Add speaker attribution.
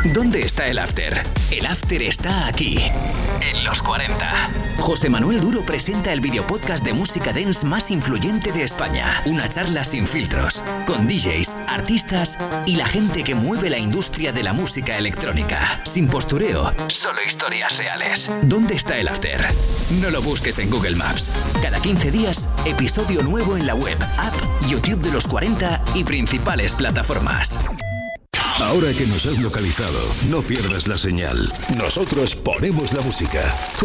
Speaker 1: ¿Dónde está el after? El after está aquí, en los 40. José Manuel Duro presenta el videopodcast de música dance más influyente de España. Una charla sin filtros, con DJs, artistas y la gente que mueve la industria de la música electrónica. Sin postureo, solo historias reales. ¿Dónde está el after? No lo busques en Google Maps. Cada 15 días, episodio nuevo en la web, app, YouTube de los 40 y principales plataformas.
Speaker 2: Ahora que nos has localizado, no pierdas la señal. Nosotros ponemos la música.